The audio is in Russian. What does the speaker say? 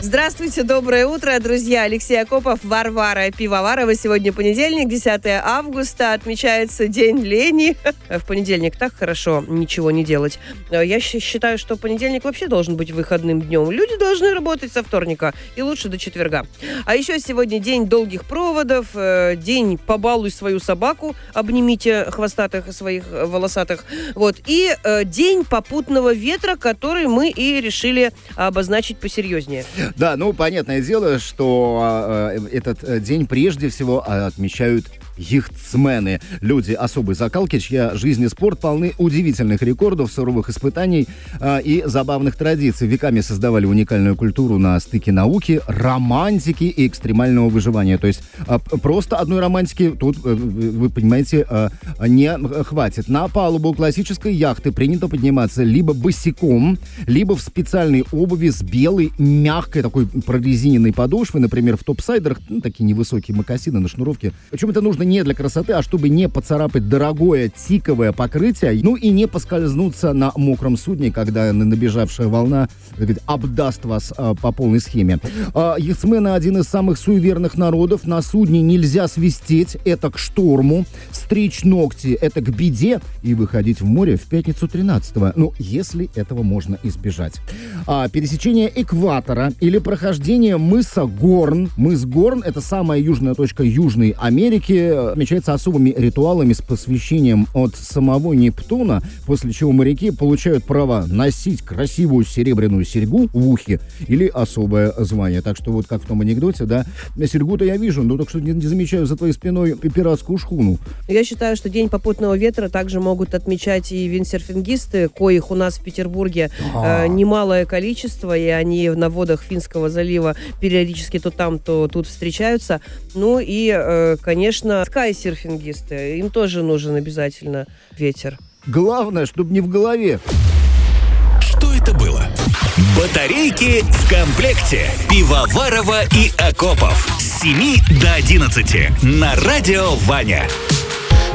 Здравствуйте, доброе утро, друзья. Алексей Акопов, Варвара Пивоварова. Сегодня понедельник, 10 августа. Отмечается День лени. В понедельник так хорошо ничего не делать. Я считаю, что понедельник вообще должен быть выходным днем. Люди должны работать со вторника и лучше до четверга. А еще сегодня день долгих проводов, день «Побалуй свою собаку», обнимите хвостатых своих волосатых. Вот. И день попутного ветра, который мы и решили обозначить посерьезнее. Да, ну, понятное дело, что этот день прежде всего отмечают яхтсмены. Люди особой закалки, чья жизнь и спорт полны удивительных рекордов, суровых испытаний и забавных традиций. Веками создавали уникальную культуру на стыке науки, романтики и экстремального выживания. То есть просто одной романтики тут, вы понимаете, не хватит. На палубу классической яхты принято подниматься либо босиком, либо в специальной обуви с белой, мягкой такой прорезиненной подошвой, например, в топсайдерах, такие невысокие мокасины на шнуровке. Причем это нужно не для красоты, а чтобы не поцарапать дорогое тиковое покрытие, ну и не поскользнуться на мокром судне, когда набежавшая волна, так сказать, обдаст вас по полной схеме. Яхтсмены — один из самых суеверных народов. На судне нельзя свистеть, это к шторму, стричь ногти — это к беде, и выходить в море в пятницу 13-го, ну, если этого можно избежать. Пересечение экватора или прохождение мыса Горн. Мыс Горн — это самая южная точка Южной Америки, отмечается особыми ритуалами с посвящением от самого Нептуна, после чего моряки получают право носить красивую серебряную серьгу в ухе или особое звание. Так что вот как в том анекдоте, да, серьгу-то я вижу, но так что не замечаю за твоей спиной пиратскую шхуну. Я считаю, что День попутного ветра также могут отмечать и виндсерфингисты, коих у нас в Петербурге немалое количество, и они на водах Финского залива периодически то там, то тут встречаются. Ну и, конечно, скайсерфингисты, им тоже нужен обязательно ветер. Главное, чтобы не в голове. Что это было? Батарейки в комплекте. Пивоварова и Акопов. С 7 до 11 на радио Ваня.